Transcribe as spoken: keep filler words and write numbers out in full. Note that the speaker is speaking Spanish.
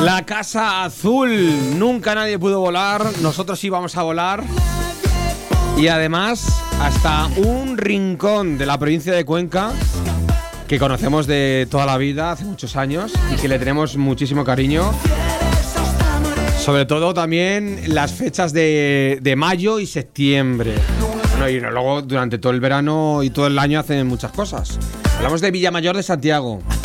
La Casa Azul. Nunca nadie pudo volar. Nosotros íbamos a volar. Y además, hasta un rincón de la provincia de Cuenca que conocemos de toda la vida, hace muchos años, y que le tenemos muchísimo cariño. Sobre todo también las fechas de, de mayo y septiembre. Bueno, y luego durante todo el verano y todo el año hacen muchas cosas. Hablamos de Villamayor de Santiago.